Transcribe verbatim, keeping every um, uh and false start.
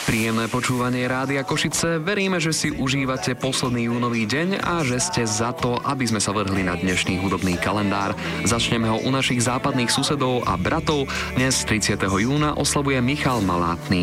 Príjemné počúvanie Rádia Košice. Veríme, že si užívate posledný júnový deň a že ste za to, aby sme sa vrhli na dnešný hudobný kalendár. Začneme ho u našich západných susedov a bratov. Dnes tridsiateho júna oslavuje Michal Malátny.